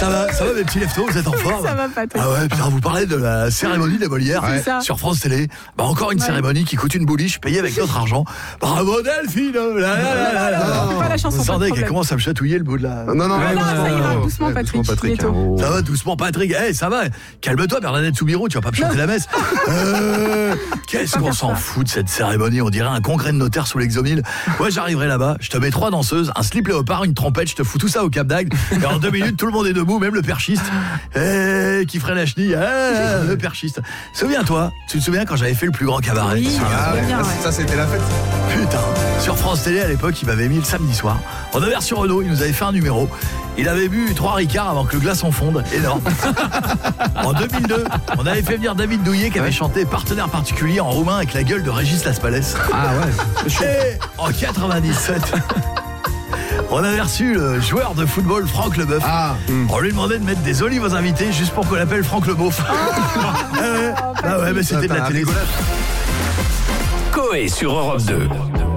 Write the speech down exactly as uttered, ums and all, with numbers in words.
Ça va, ça va mes petits leftos, vous êtes en forme? Ça va pas toi. Ah ouais, putain, vous parlez de la cérémonie des Molières C'est ça. sur France Télé. Bah encore une Ouais. cérémonie qui coûte une bouliche payée avec notre argent. Bravo Delphine. La, la, la, la, la. Non, pas la chanson, Vous pas de entendez qu'elle problème. commence à me chatouiller le bout de la... Non, non, Ah non, ça ira, non. doucement Ouais, Patrick, Patrick, bientôt. hein. Ça va doucement Patrick, eh ça va, calme-toi Bernadette Soubirous, tu vas pas me chanter la messe. euh, Qu'est-ce Pas qu'on faire s'en ça. fout de cette cérémonie, on dirait un congrès de notaire sous l'exomile. Ouais, j'arriverai là-bas, je te mets trois danseuses, un slip léopard, une trompette, je te fous tout ça au Cap d'Agde, et en deux minutes tout le monde est debout, même le perchiste, eh, qui ferait la chenille, eh, le perchiste. Souviens-toi, tu te souviens quand j'avais fait le plus grand cabaret? Oui. Ah, C'est bien, ouais, ouais. ça c'était la fête. Putain, sur France Télé à l'époque, il m'avait mis le samedi soir. En version Renault, il nous avait fait un numéro. Il avait bu trois Ricards avant que le glaçon fonde. Énorme. En deux mille deux, on avait fait venir David Douillet qui avait chanté Partenaire particulier en roumain avec la gueule de Régis Laspalès. Ah ouais. Et en quatre-vingt-dix-sept, on avait reçu le joueur de football Franck Leboeuf. Ah. On lui demandait de mettre des olives aux invités juste pour qu'on l'appelle Franck le Beauf. Ah ouais, ah ouais, mais c'était de la télé. Rigolade. Coé sur Europe deux.